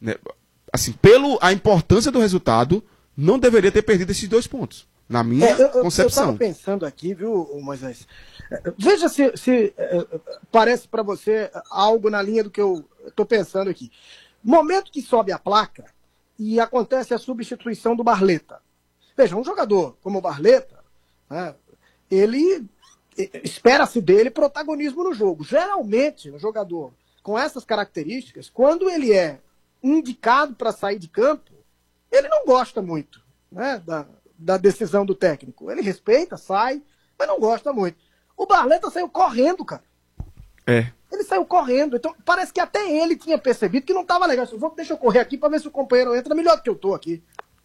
né? Assim, a importância do resultado, não deveria ter perdido esses 2 pontos, na minha concepção. Eu estava pensando aqui, viu, Moisés? Veja se parece para você algo na linha do que eu estou pensando aqui. Momento que sobe a placa e acontece a substituição do Barleta. Veja, um jogador como o Barleta, né, ele espera-se dele protagonismo no jogo. Geralmente, um jogador com essas características, quando ele é indicado para sair de campo, ele não gosta muito, né, da decisão do técnico. Ele respeita, sai, mas não gosta muito. O Barleta saiu correndo, cara. Ele saiu correndo. Então, parece que até ele tinha percebido que não estava legal. Deixa eu correr aqui para ver se o companheiro entra melhor do que eu tô aqui.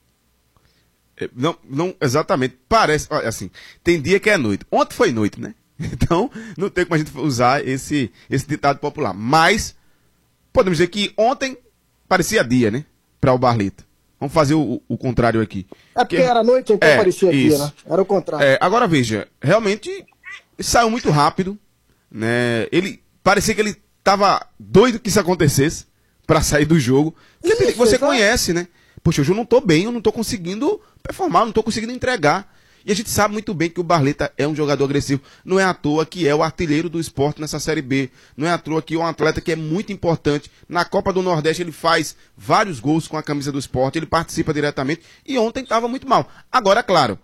Não, exatamente. Parece, assim, tem dia que é noite. Ontem foi noite, né? Então, não tem como a gente usar esse ditado popular. Mas, podemos dizer que ontem parecia dia, né? Para o Barleta. Vamos fazer o contrário aqui. É porque era noite, então parecia dia, né? Era o contrário. Agora veja, realmente saiu muito rápido, né? Parecia que ele estava doido que isso acontecesse para sair do jogo. Porque você conhece, né? Poxa, hoje eu não tô bem, eu não tô conseguindo performar, eu não tô conseguindo entregar. E a gente sabe muito bem que o Barleta é um jogador agressivo. Não é à toa que é o artilheiro do Sport nessa Série B. Não é à toa que é um atleta que é muito importante. Na Copa do Nordeste ele faz vários gols com a camisa do Sport, ele participa diretamente. E ontem estava muito mal. Agora, claro,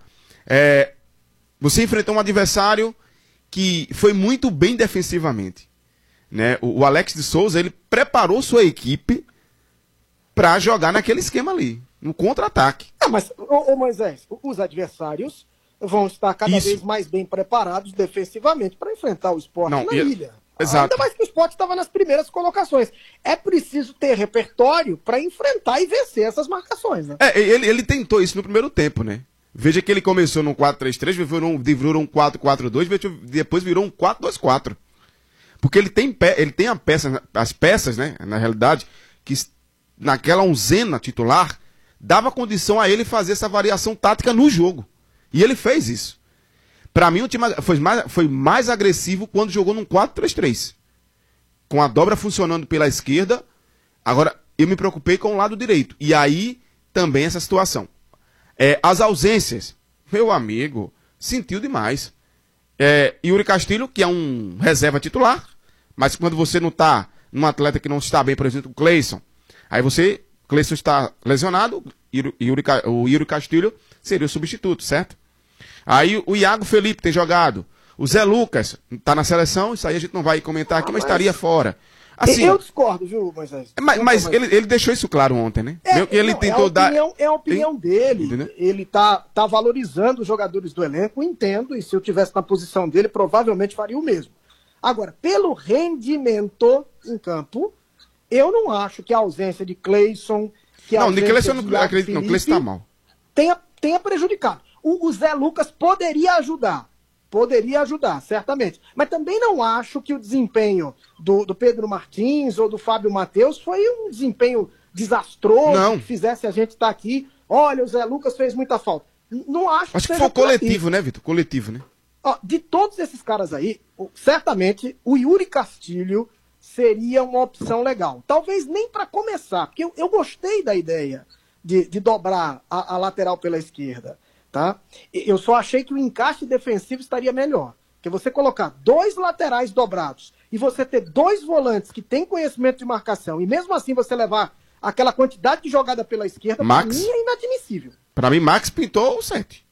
você enfrentou um adversário que foi muito bem defensivamente, né? O Alex de Souza, ele preparou sua equipe para jogar naquele esquema ali, no contra-ataque. Mas, Moisés, os adversários vão estar cada vez mais bem preparados defensivamente para enfrentar o Sport na ilha. Exato. Ainda mais que o Sport estava nas primeiras colocações. É preciso ter repertório para enfrentar e vencer essas marcações, né? Ele tentou isso no primeiro tempo, né? Veja que ele começou no 4-3-3, virou um 4-4-2, depois virou um 4-2-4. Porque ele tem as peças, né, na realidade, que naquela onzena titular, dava condição a ele fazer essa variação tática no jogo. E ele fez isso. Para mim, o time foi mais agressivo quando jogou num 4-3-3. Com a dobra funcionando pela esquerda. Agora, eu me preocupei com o lado direito. E aí, também essa situação. As ausências, meu amigo, sentiu demais. Yuri Castilho, que é um reserva titular, mas quando você não está num atleta que não está bem, por exemplo, o Cleison, aí Cleison está lesionado, o Yuri Castilho seria o substituto, certo? Aí o Iago Felipe tem jogado, o Zé Lucas está na seleção, isso aí a gente não vai comentar aqui, mas estaria fora. Assim, eu discordo, viu, Moisés? Mas ele deixou isso claro ontem, né? Ele tentou é a opinião dele. Entendeu? Ele tá valorizando os jogadores do elenco, entendo, e se eu tivesse na posição dele, provavelmente faria o mesmo. Agora, pelo rendimento em campo, eu não acho que a ausência de Cleison, Cleison eu não acredito, não, Cleison tá mal. Tenha prejudicado. O Zé Lucas poderia ajudar, certamente. Mas também não acho que o desempenho do Pedro Martins ou do Fábio Matheus foi um desempenho desastroso, que fizesse a gente estar aqui. Olha, o Zé Lucas fez muita falta. Não acho que foi coletivo, né, Vitor? Coletivo, né? De todos esses caras aí, certamente o Yuri Castilho seria uma opção legal. Talvez nem para começar, porque eu gostei da ideia de dobrar a lateral pela esquerda. Tá? Eu só achei que o encaixe defensivo estaria melhor. Porque você colocar 2 laterais dobrados e você ter 2 volantes que têm conhecimento de marcação e mesmo assim você levar aquela quantidade de jogada pela esquerda, para mim é inadmissível. Para mim, Max pintou o 7.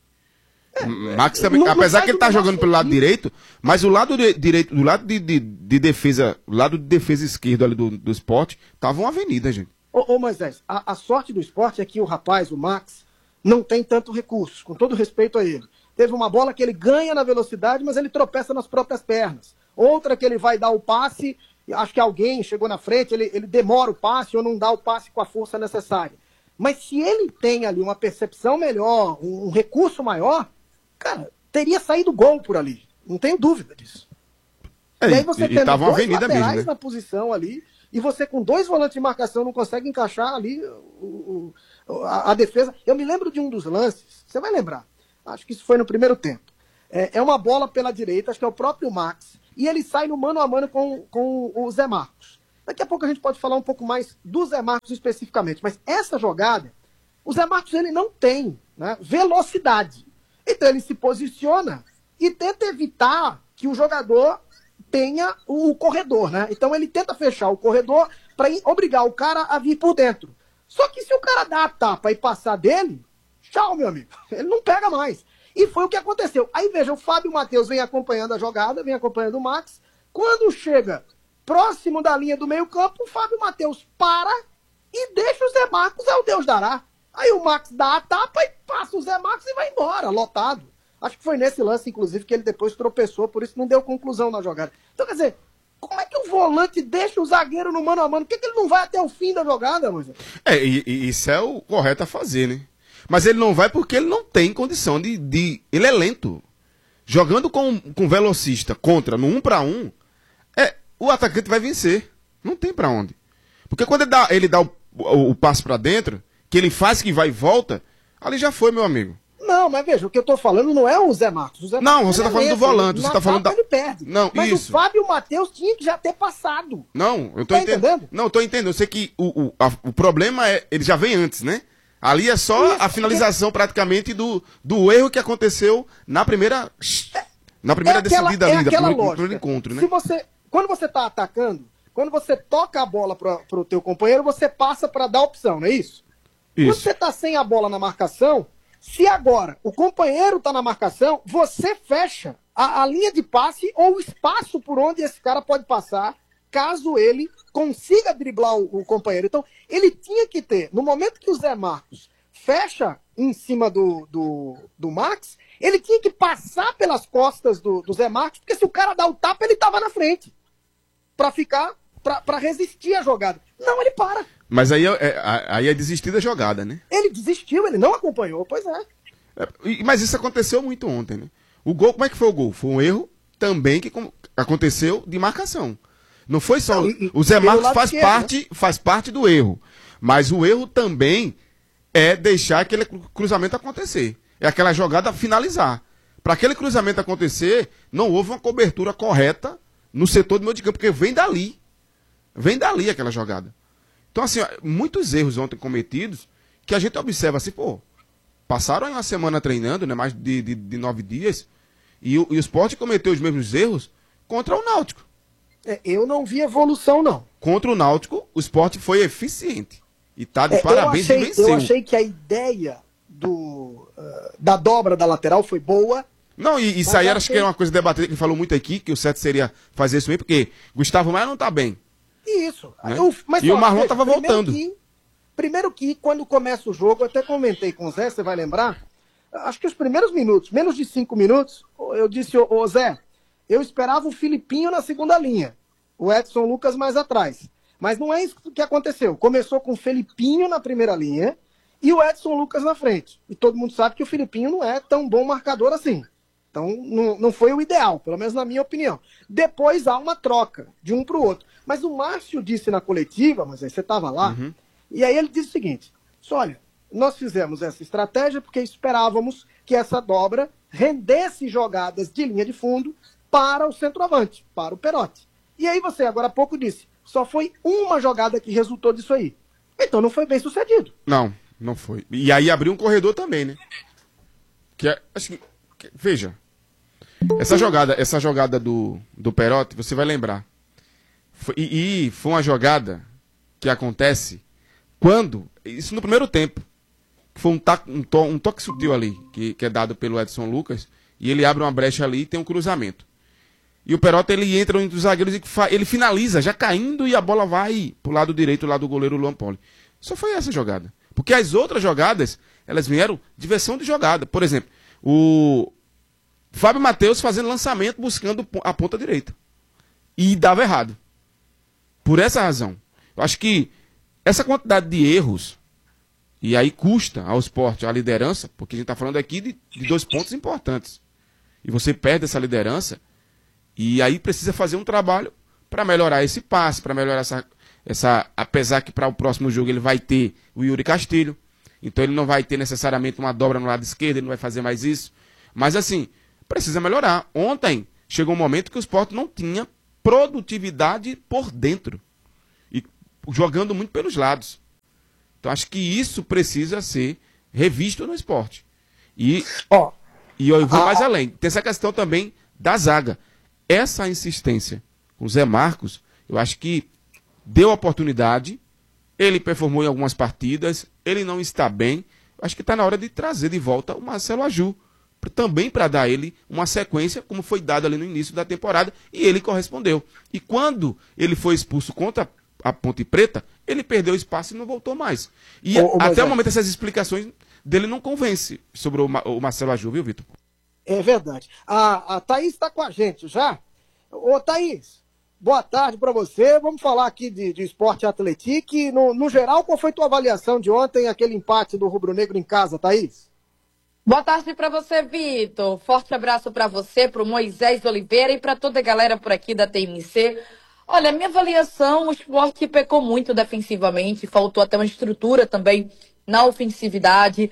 Max também, apesar que ele tá jogando pelo lado direito, mas o lado direito, do lado de defesa, o lado de defesa esquerdo ali do Sport, tava uma avenida, gente. Ô Moisés, a sorte do Sport é que o rapaz, o Max, não tem tanto recurso, com todo respeito a ele. Teve uma bola que ele ganha na velocidade, mas ele tropeça nas próprias pernas. Outra que ele vai dar o passe, acho que alguém chegou na frente, ele demora o passe ou não dá o passe com a força necessária. Mas se ele tem ali uma percepção melhor, um recurso maior, cara, teria saído gol por ali. Não tenho dúvida disso. E aí você tem 2 laterais mesmo, né, na posição ali, e você com 2 volantes de marcação não consegue encaixar ali a defesa. Eu me lembro de um dos lances, você vai lembrar, acho que isso foi no primeiro tempo. É uma bola pela direita, acho que é o próprio Max, e ele sai no mano a mano com o Zé Marcos. Daqui a pouco a gente pode falar um pouco mais do Zé Marcos especificamente. Mas essa jogada, o Zé Marcos ele não tem, né, velocidade. Então ele se posiciona e tenta evitar que o jogador tenha o corredor, né? Então ele tenta fechar o corredor para obrigar o cara a vir por dentro. Só que se o cara dá a tapa e passar dele, tchau, meu amigo. Ele não pega mais. E foi o que aconteceu. Aí veja, o Fábio Matheus vem acompanhando a jogada, vem acompanhando o Max. Quando chega próximo da linha do meio-campo, o Fábio Matheus para e deixa o Zé Marcos ao Deus dará. Aí o Max dá a tapa e passa o Zé Marcos e vai embora, lotado. Acho que foi nesse lance, inclusive, que ele depois tropeçou, por isso não deu conclusão na jogada. Então, quer dizer, como é que o volante deixa o zagueiro no mano a mano? Por que ele não vai até o fim da jogada, Moisés? E isso é o correto a fazer, né? Mas ele não vai porque ele não tem condição de... Ele é lento. Jogando com velocista contra no 1 para 1, o atacante vai vencer. Não tem pra onde. Porque quando ele dá o passo pra dentro, que ele faz que vai e volta, ali já foi, meu amigo. Não, mas veja, o que eu tô falando não é o Zé Marcos. O Zé não, Marcos você tá falando do volante. Você tá falando ele perde. Não, mas isso. o Fábio Matheus tinha que já ter passado. Não, eu tô entendendo. Não, eu tô entendendo. Eu sei que o problema é... Ele já vem antes, né? Ali é só a finalização praticamente do erro que aconteceu na primeira decidida ali, no primeiro encontro, né? Quando você tá atacando, quando você toca a bola pro teu companheiro, você passa para dar opção, não é isso? Quando você tá sem a bola na marcação, se agora o companheiro tá na marcação, você fecha a linha de passe ou o espaço por onde esse cara pode passar, caso ele consiga driblar o companheiro. Então, ele tinha que ter, no momento que o Zé Marcos fecha em cima do Max, ele tinha que passar pelas costas do Zé Marcos, porque se o cara dá o tapa, ele tava na frente. Pra resistir à jogada. Não, ele para. Mas aí é desistir da jogada, né? Ele desistiu, ele não acompanhou, pois é. Mas isso aconteceu muito ontem, né? O gol, como é que foi o gol? Foi um erro também que aconteceu de marcação. Não foi só... o Zé Marcos faz parte do erro. Mas o erro também é deixar aquele cruzamento acontecer. É aquela jogada finalizar. Para aquele cruzamento acontecer, não houve uma cobertura correta no setor do meio de campo, porque vem dali. Vem dali aquela jogada. Então, assim, muitos erros ontem cometidos que a gente observa assim, pô, passaram aí uma semana treinando, né, mais de 9 dias, e o Sport cometeu os mesmos erros contra o Náutico. Eu não vi evolução, não. Contra o Náutico, o Sport foi eficiente. E tá de parabéns e venceu. Eu achei que a ideia da dobra da lateral foi boa. Não, e isso aí acho que era uma coisa debatida, que ele falou muito aqui, que o certo seria fazer isso aí, porque Gustavo Maia não tá bem. Isso. Né? O Marlon tava voltando. Primeiro que, quando começa o jogo, eu até comentei com o Zé, você vai lembrar, acho que os primeiros minutos, menos de 5 minutos, eu disse, ô Zé, eu esperava o Filipinho na segunda linha, o Edson Lucas mais atrás. Mas não é isso que aconteceu. Começou com o Felipinho na primeira linha e o Edson Lucas na frente. E todo mundo sabe que o Filipinho não é tão bom marcador assim. Então não foi o ideal, pelo menos na minha opinião. Depois há uma troca de um para o outro. Mas o Márcio disse na coletiva, mas aí você estava lá, e aí ele disse o seguinte, olha, nós fizemos essa estratégia porque esperávamos que essa dobra rendesse jogadas de linha de fundo para o centroavante, para o Perotti. E aí você agora há pouco disse, só foi uma jogada que resultou disso aí. Então não foi bem sucedido. Não foi. E aí abriu um corredor também, né? Veja, essa jogada do Perotti, você vai lembrar. Foi uma jogada que acontece quando, isso no primeiro tempo, que foi um toque sutil ali, que é dado pelo Edson Lucas, e ele abre uma brecha ali e tem um cruzamento. E o Perotti, ele entra entre os zagueiros e ele finaliza, já caindo, e a bola vai pro lado direito, lá do goleiro Luan Poli. Só foi essa jogada. Porque as outras jogadas, elas vieram de versão de jogada. Por exemplo, o Fábio Matheus fazendo lançamento, buscando a ponta direita. E dava errado. Por essa razão. Eu acho que essa quantidade de erros, e aí custa ao Sport a liderança, porque a gente está falando aqui de 2 pontos importantes. E você perde essa liderança, e aí precisa fazer um trabalho para melhorar esse passe, para melhorar apesar que para o próximo jogo ele vai ter o Yuri Castilho, então ele não vai ter necessariamente uma dobra no lado esquerdo, ele não vai fazer mais isso. Mas assim, precisa melhorar. Ontem chegou um momento que o Sport não tinha produtividade por dentro. jogando muito pelos lados. Então acho que isso precisa ser revisto no esporte. E eu vou mais além. Tem essa questão também da zaga. Essa insistência com o Zé Marcos, eu acho que deu oportunidade, ele performou em algumas partidas, ele não está bem. Eu acho que está na hora de trazer de volta o Marcelo Aju, também para dar a ele uma sequência, como foi dado ali no início da temporada, e ele correspondeu. E quando ele foi expulso contra a Ponte Preta, ele perdeu espaço e não voltou mais. E até o momento essas explicações dele não convencem sobre o Marcelo Aju, viu, Vitor? É verdade. A Thaís está com a gente já. Ô, Thaís, boa tarde para você. Vamos falar aqui de esporte atlético. No geral, qual foi tua avaliação de ontem, aquele empate do Rubro Negro em casa, Thaís? Boa tarde para você, Vitor. Forte abraço para você, para o Moisés Oliveira e para toda a galera por aqui da TMC. Olha, minha avaliação, o esporte pecou muito defensivamente, faltou até uma estrutura também na ofensividade.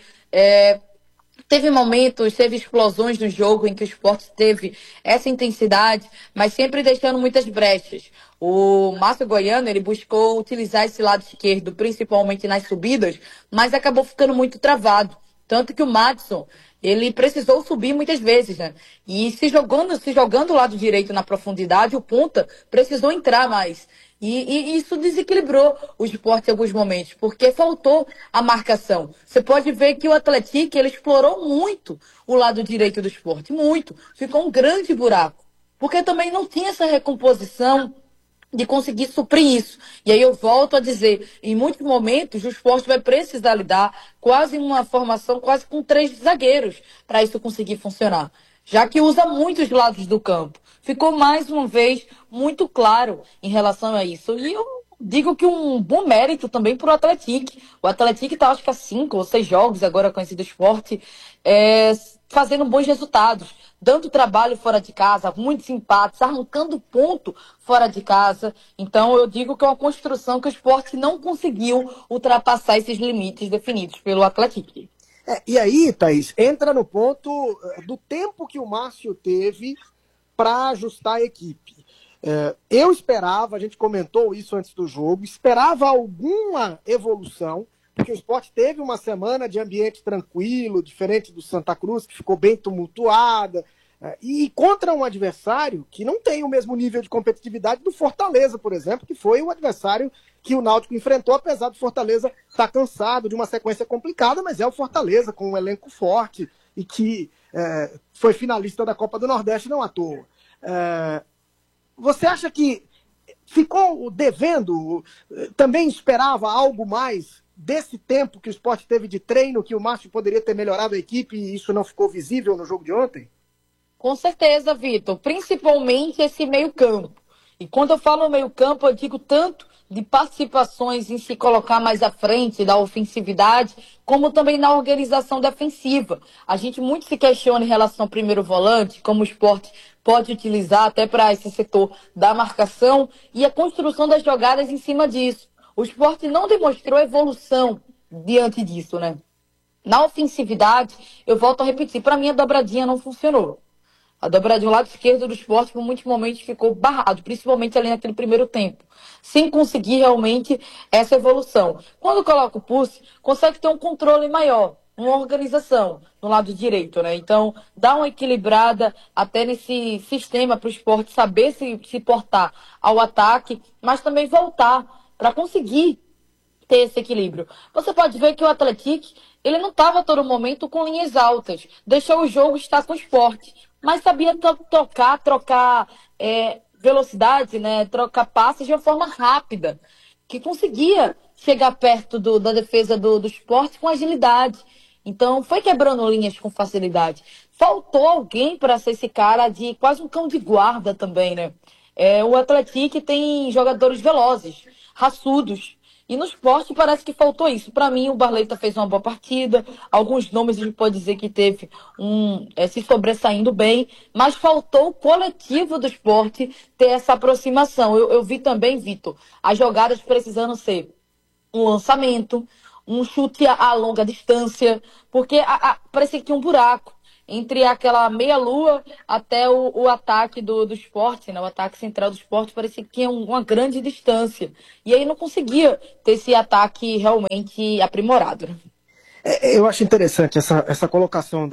Teve momentos, teve explosões no jogo em que o esporte teve essa intensidade, mas sempre deixando muitas brechas. O Márcio Goiano, ele buscou utilizar esse lado esquerdo, principalmente nas subidas, mas acabou ficando muito travado. Tanto que o Madison, ele precisou subir muitas vezes, né? E se jogando o lado direito na profundidade, o ponta precisou entrar mais. E isso desequilibrou o esporte em alguns momentos, porque faltou a marcação. Você pode ver que o Atlético, ele explorou muito o lado direito do esporte, muito. Ficou um grande buraco, porque também não tinha essa recomposição de conseguir suprir isso. E aí eu volto a dizer, em muitos momentos o esporte vai precisar lidar quase uma formação, quase com 3 zagueiros, para isso conseguir funcionar. Já que usa muitos lados do campo. Ficou mais uma vez muito claro em relação a isso. E eu digo que um bom mérito também para o Atlético. O Atlético está, acho que há 5 ou 6 jogos agora com esse do esporte, fazendo bons resultados, dando trabalho fora de casa, muitos empates, arrancando ponto fora de casa. Então eu digo que é uma construção que o esporte não conseguiu ultrapassar esses limites definidos pelo Atlético. E aí, Thaís, entra no ponto do tempo que o Márcio teve para ajustar a equipe. Eu esperava, a gente comentou isso antes do jogo, esperava alguma evolução, porque o esporte teve uma semana de ambiente tranquilo, diferente do Santa Cruz, que ficou bem tumultuada, e contra um adversário que não tem o mesmo nível de competitividade do Fortaleza, por exemplo, que foi o adversário que o Náutico enfrentou, apesar do Fortaleza estar cansado de uma sequência complicada, mas é o Fortaleza com um elenco forte e que foi finalista da Copa do Nordeste não à toa. Você acha que ficou devendo, também esperava algo mais desse tempo que o esporte teve de treino, que o Márcio poderia ter melhorado a equipe e isso não ficou visível no jogo de ontem? Com certeza, Vitor. Principalmente esse meio-campo. E quando eu falo meio-campo, eu digo tanto de participações em se colocar mais à frente da ofensividade, como também na organização defensiva. A gente muito se questiona em relação ao primeiro volante, como o esporte pode utilizar até para esse setor da marcação e a construção das jogadas em cima disso. O esporte não demonstrou evolução diante disso, né? Na ofensividade, eu volto a repetir, para mim a dobradinha não funcionou. A dobradinha, o lado esquerdo do esporte, por muitos momentos, ficou barrado, principalmente ali naquele primeiro tempo, sem conseguir realmente essa evolução. Quando coloca o pulse, consegue ter um controle maior, uma organização no lado direito, né? Então, dá uma equilibrada até nesse sistema para o esporte saber se portar ao ataque, mas também voltar para conseguir ter esse equilíbrio. Você pode ver que o Atlético, ele não estava a todo momento com linhas altas, deixou o jogo estar com o esporte, mas sabia trocar velocidade, né? Trocar passes de uma forma rápida, que conseguia chegar perto da defesa do esporte com agilidade. Então, foi quebrando linhas com facilidade. Faltou alguém para ser esse cara de quase um cão de guarda também, né? O Atlético tem jogadores velozes, raçudos. E no esporte parece que faltou isso. Para mim, o Barleta fez uma boa partida. Alguns nomes a gente pode dizer que teve se sobressaindo bem. Mas faltou o coletivo do esporte ter essa aproximação. Eu vi também, Vitor, as jogadas precisando ser um lançamento, um chute a longa distância. Porque parecia que tinha um buraco. entre aquela meia-lua até o ataque do Sport, né? O ataque central do Sport parecia que tinha uma grande distância. E aí não conseguia ter esse ataque realmente aprimorado, né? Eu acho interessante essa colocação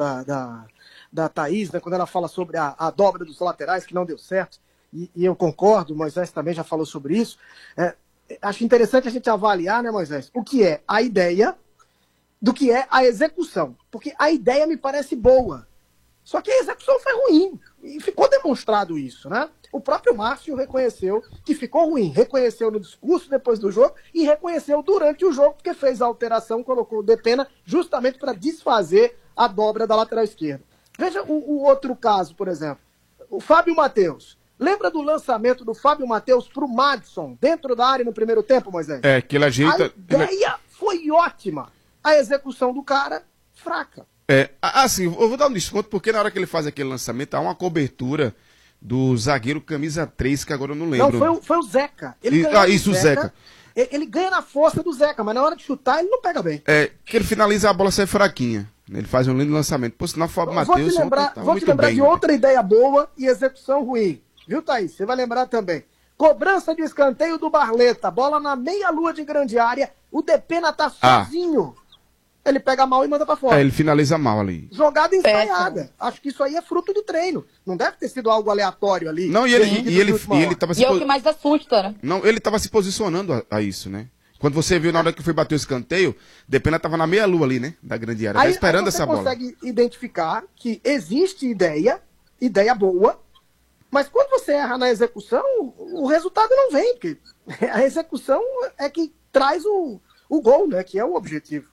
da Thaís, né, quando ela fala sobre a dobra dos laterais, que não deu certo, e eu concordo, o Moisés também já falou sobre isso. Acho interessante a gente avaliar, né, Moisés, o que é a ideia do que é a execução. Porque a ideia me parece boa, só que a execução foi ruim, e ficou demonstrado isso, né? O próprio Márcio reconheceu que ficou ruim, reconheceu no discurso depois do jogo e reconheceu durante o jogo, porque fez a alteração, colocou o Depena justamente para desfazer a dobra da lateral esquerda. Veja o outro caso, por exemplo, o Fábio Matheus. Lembra do lançamento do Fábio Matheus para o Madison, dentro da área no primeiro tempo, Moisés? Que ele ajeita... A ideia foi ótima, a execução do cara, fraca. Assim, eu vou dar um desconto, porque na hora que ele faz aquele lançamento, há uma cobertura do zagueiro camisa 3, que agora eu não lembro. Não, foi o Zeca. O Zeca. Ele ganha na força do Zeca, mas na hora de chutar ele não pega bem. Que ele finaliza, a bola sai fraquinha. Ele faz um lindo lançamento. Por sinal, o Fábio Matheus... Vou te lembrar de outra ideia boa e execução ruim. Viu, Thaís? Você vai lembrar também. Cobrança de escanteio do Barleta. Bola na meia-lua de grande área. O Depena tá sozinho. Ele pega mal e manda pra fora. Ele finaliza mal ali. Jogada ensaiada. Acho que isso aí é fruto de treino. Não deve ter sido algo aleatório ali. Não, e ele tava se... E é o que mais assusta, né? Não, ele tava se posicionando a isso, né? Quando você viu na hora que foi bater o escanteio, Depena tava na meia-lua ali, né? Da grande área. Tá esperando essa bola. Você consegue identificar que existe ideia boa, mas quando você erra na execução, o resultado não vem, porque a execução é que traz o gol, né? Que é o objetivo.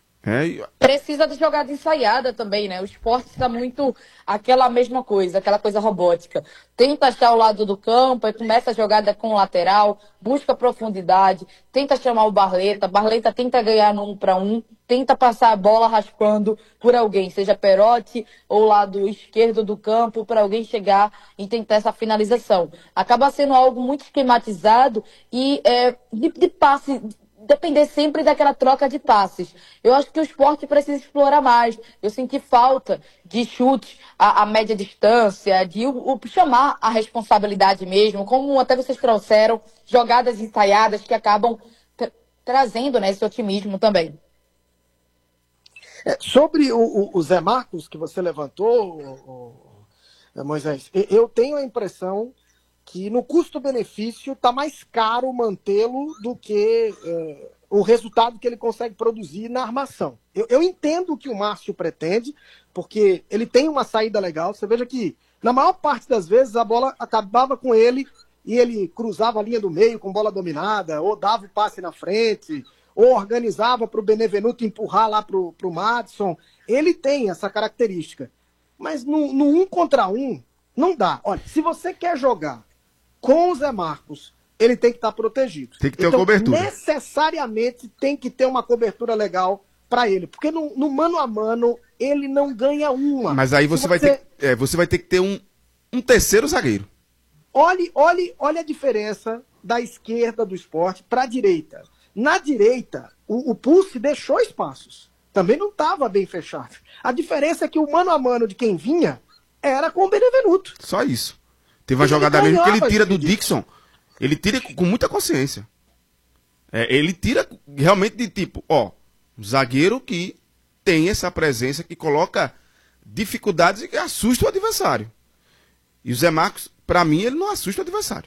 Precisa de jogada ensaiada também, né? O Sport está muito aquela mesma coisa, aquela coisa robótica. Tenta achar o lado do campo, aí começa a jogada com o lateral, busca profundidade, tenta chamar o Barleta tenta ganhar no 1 para 1, tenta passar a bola raspando por alguém, seja Perotti ou lado esquerdo do campo, para alguém chegar e tentar essa finalização. Acaba sendo algo muito esquematizado e de passe, depender sempre daquela troca de passes. Eu acho que o Sport precisa explorar mais. Eu senti falta de chute a média distância, de chamar a responsabilidade mesmo, como até vocês trouxeram, jogadas ensaiadas que acabam trazendo, né, esse otimismo também. Sobre o Zé Marcos, que você levantou, Moisés, eu tenho a impressão que no custo-benefício está mais caro mantê-lo do que o resultado que ele consegue produzir na armação. Eu entendo o que o Márcio pretende, porque ele tem uma saída legal. Você veja que, na maior parte das vezes, a bola acabava com ele e ele cruzava a linha do meio com bola dominada, ou dava o passe na frente, ou organizava para o Benevenuto empurrar lá para o Madison. Ele tem essa característica. Mas no 1 contra 1, não dá. Olha, se você quer jogar com o Zé Marcos, ele tem que estar protegido. Tem que ter uma cobertura. Necessariamente tem que ter uma cobertura legal para ele. Porque no mano a mano, ele não ganha uma. Mas aí você vai ter que ter um terceiro zagueiro. Olhe a diferença da esquerda do Sport para a direita. Na direita, o Pulse deixou espaços. Também não estava bem fechado. A diferença é que o mano a mano de quem vinha era com o Benevenuto. Só isso. Teve uma jogada mesmo que ele tira do Dixon. Ele tira com muita consciência. Ele tira realmente de tipo, um zagueiro que tem essa presença, que coloca dificuldades e que assusta o adversário. E o Zé Marcos, pra mim, ele não assusta o adversário.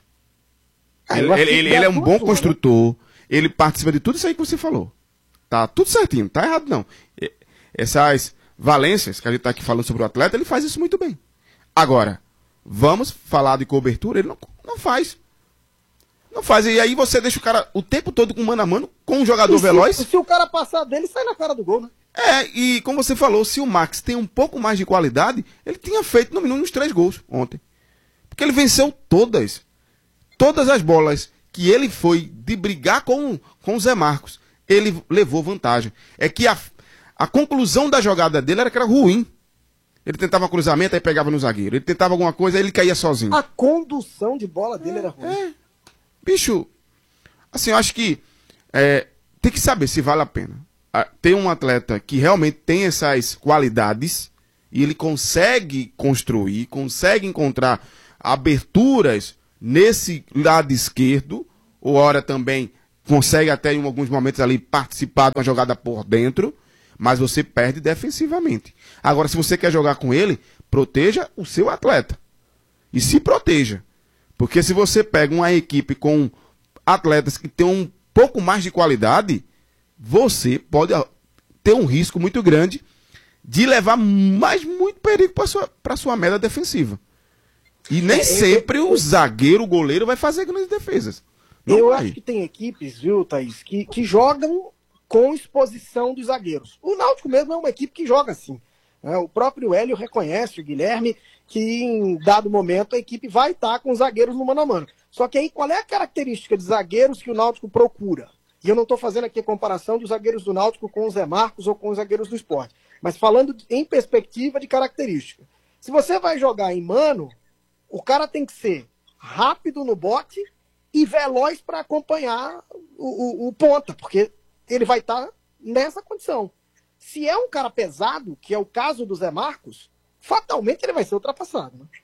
Ele é um bom construtor, ele participa de tudo isso aí que você falou. Tá tudo certinho, tá errado não. Essas valências que a gente tá aqui falando sobre o atleta, ele faz isso muito bem. Agora, vamos falar de cobertura, ele não faz. Não faz. E aí você deixa o cara o tempo todo com mano a mano, com um jogador veloz. Se o cara passar dele, sai na cara do gol, né? E como você falou, se o Max tem um pouco mais de qualidade, ele tinha feito no mínimo uns 3 gols ontem. Porque ele venceu todas as bolas que ele foi de brigar com o Zé Marcos. Ele levou vantagem. É que a conclusão da jogada dele era que era ruim. Ele tentava um cruzamento, aí pegava no zagueiro. Ele tentava alguma coisa, aí ele caía sozinho. A condução de bola dele era ruim. Bicho, assim, eu acho que tem que saber se vale a pena. Ter um atleta que realmente tem essas qualidades, e ele consegue construir, consegue encontrar aberturas nesse lado esquerdo, ou ora também consegue até em alguns momentos ali participar de uma jogada por dentro, mas você perde defensivamente. Agora, se você quer jogar com ele, proteja o seu atleta. E se proteja. Porque se você pega uma equipe com atletas que tem um pouco mais de qualidade, você pode ter um risco muito grande de levar muito perigo para sua meta defensiva. E nem sempre o zagueiro, o goleiro, vai fazer grandes defesas. Acho que tem equipes, viu, Thaís, que jogam com exposição dos zagueiros. O Náutico mesmo é uma equipe que joga assim. Né? O próprio Hélio reconhece, o Guilherme, que em dado momento a equipe vai estar com os zagueiros no mano a mano. Só que aí qual é a característica de zagueiros que o Náutico procura? E eu não estou fazendo aqui a comparação dos zagueiros do Náutico com o Zé Marcos ou com os zagueiros do Sport, mas falando em perspectiva de característica. Se você vai jogar em mano, o cara tem que ser rápido no bote e veloz para acompanhar o ponta, porque ele vai estar nessa condição. Se é um cara pesado, que é o caso do Zé Marcos, fatalmente ele vai ser ultrapassado. Né?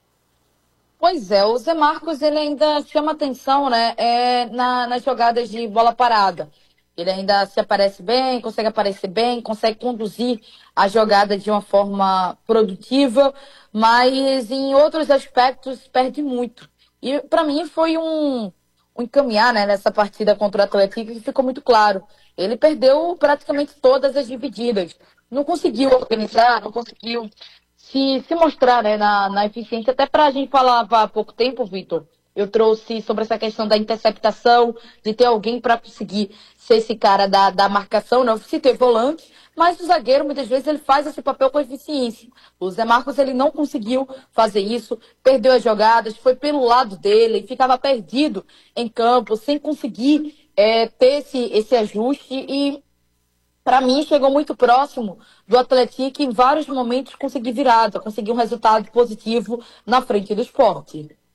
Pois é, o Zé Marcos ele ainda chama atenção, né, nas jogadas de bola parada. Ele ainda se aparece bem, consegue aparecer bem, consegue conduzir a jogada de uma forma produtiva, mas em outros aspectos perde muito. E para mim foi um encaminhar, né, nessa partida contra o Atlético que ficou muito claro. Ele perdeu praticamente todas as divididas. Não conseguiu organizar, não conseguiu se mostrar, né, na eficiência. Até para a gente falar há pouco tempo, Vitor, eu trouxe sobre essa questão da interceptação, de ter alguém para conseguir ser esse cara da marcação. Não citei volante, mas o zagueiro, muitas vezes, ele faz esse papel com eficiência. O Zé Marcos, ele não conseguiu fazer isso, perdeu as jogadas, foi pelo lado dele, ficava perdido em campo, sem conseguir ter esse ajuste. E, para mim, chegou muito próximo do Atlético em vários momentos conseguir virada, conseguir um resultado positivo na frente do Sport.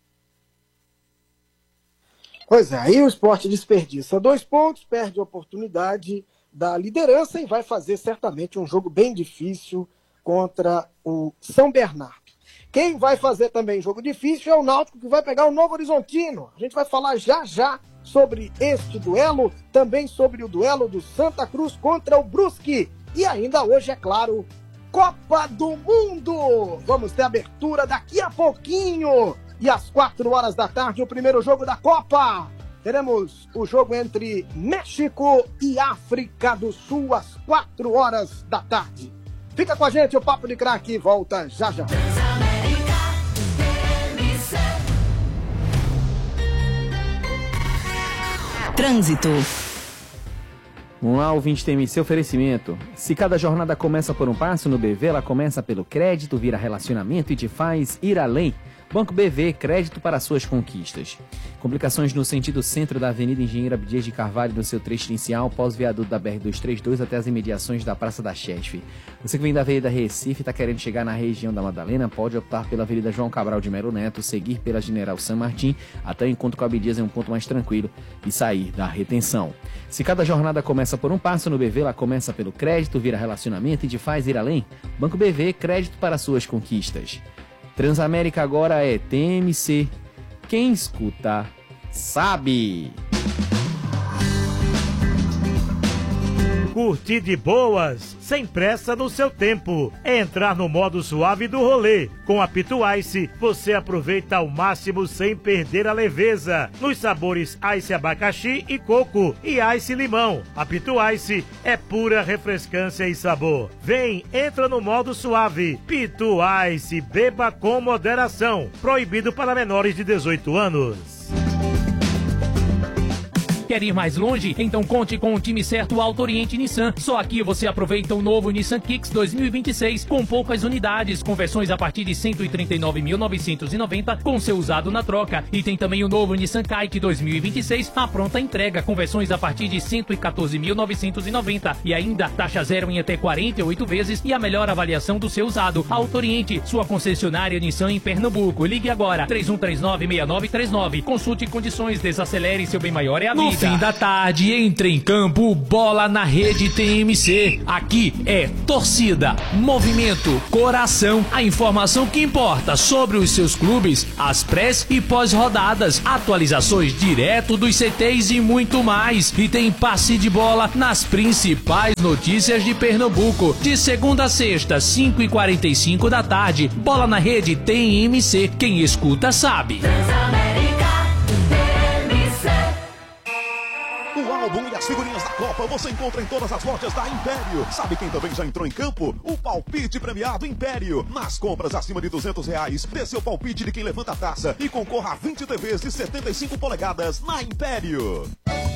Pois é, aí o Sport desperdiça 2 pontos, perde a oportunidade da liderança e vai fazer certamente um jogo bem difícil contra o São Bernardo. Quem vai fazer também jogo difícil é o Náutico, que vai pegar o Novo Horizontino. A gente vai falar já sobre este duelo, também sobre o duelo do Santa Cruz contra o Brusque. E ainda hoje, é claro, Copa do Mundo! Vamos ter abertura daqui a pouquinho. E às 4h, o primeiro jogo da Copa. Teremos o jogo entre México e África do Sul às 4h. Fica com a gente, o Papo de Craque volta já. Trânsito. Vamos lá, ouvinte TMC, oferecimento. Se cada jornada começa por um passo, no BV ela começa pelo crédito, vira relacionamento e te faz ir além. Banco BV, crédito para suas conquistas. Complicações no sentido centro da Avenida Engenheiro Abdias de Carvalho, no seu trecho inicial, pós-viaduto da BR-232 até as imediações da Praça da Chesf. Você que vem da Avenida Recife e está querendo chegar na região da Madalena, pode optar pela Avenida João Cabral de Melo Neto, seguir pela General San Martín, até o encontro com Abdias em um ponto mais tranquilo e sair da retenção. Se cada jornada começa por um passo, no BV ela começa pelo crédito, vira relacionamento e te faz ir além. Banco BV, crédito para suas conquistas. Transamérica agora é TMC. Quem escuta, sabe. Curtir de boas, sem pressa no seu tempo. É entrar no modo suave do rolê. Com a Pituice, você aproveita ao máximo sem perder a leveza. Nos sabores Ice Abacaxi e Coco e Ice Limão. A Pituice é pura refrescância e sabor. Vem, entra no modo suave. Pituice, beba com moderação. Proibido para menores de 18 anos. Quer ir mais longe? Então conte com o time certo Auto Oriente Nissan. Só aqui você aproveita o novo Nissan Kicks 2026 com poucas unidades, com versões a partir de 139.990 com seu usado na troca. E tem também o novo Nissan Kite 2026 à pronta entrega, com versões a partir de 114.990 e ainda taxa zero em até 48 vezes e a melhor avaliação do seu usado. Auto Oriente, sua concessionária Nissan em Pernambuco. Ligue agora, 3139-6939. Consulte condições, desacelere, seu bem maior é a vida. fim da tarde, entre em campo, bola na rede TMC. Aqui é torcida, movimento, coração. A informação que importa sobre os seus clubes, as prés e pós-rodadas, atualizações direto dos CTs e muito mais. E tem passe de bola nas principais notícias de Pernambuco. De segunda a sexta, 5h45 da tarde, bola na rede TMC. Quem escuta sabe. O álbum e as figurinhas da Copa você encontra em todas as lojas da Império. Sabe quem também já entrou em campo? O palpite premiado Império. Nas compras acima de R$200, dê seu palpite de quem levanta a taça e concorra a 20 TVs de 75 polegadas na Império.